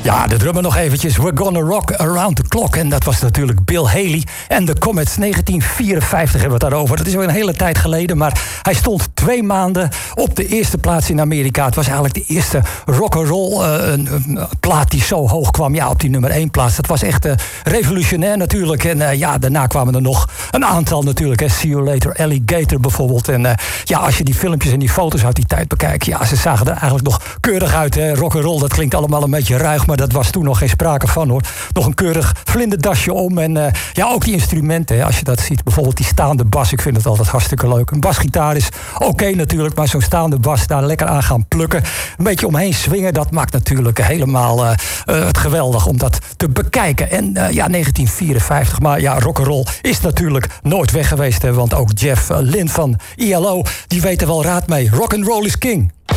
Ja, de drummer nog eventjes. We're gonna rock around the clock. En dat was natuurlijk Bill Haley en de Comets. 1954 hebben we het daarover. Dat is al een hele tijd geleden. Maar hij stond 2 maanden op de eerste plaats in Amerika. Het was eigenlijk de eerste rock'n'roll plaat die zo hoog kwam. Ja, op die nummer 1 plaats. Dat was echt revolutionair natuurlijk. En daarna kwamen er nog een aantal natuurlijk. Hè. See You Later, Alligator bijvoorbeeld. En als je die filmpjes en die foto's uit die tijd bekijkt. Ja, ze zagen er eigenlijk nog keurig uit. Rock'n'roll, dat klinkt allemaal een beetje ruig. Maar dat was toen nog geen sprake van, hoor. Nog een keurig vlinderdasje om. En ook die instrumenten, als je dat ziet. Bijvoorbeeld die staande bas. Ik vind het altijd hartstikke leuk. Een basgitaar is oké natuurlijk. Maar zo'n staande bas, daar lekker aan gaan plukken. Een beetje omheen swingen. Dat maakt natuurlijk helemaal het geweldig om dat te bekijken. En 1954. Maar ja, rock'n'roll is natuurlijk nooit weg geweest. Hè, want ook Jeff Lynne van ILO, die weet er wel raad mee. Rock'n'roll is king.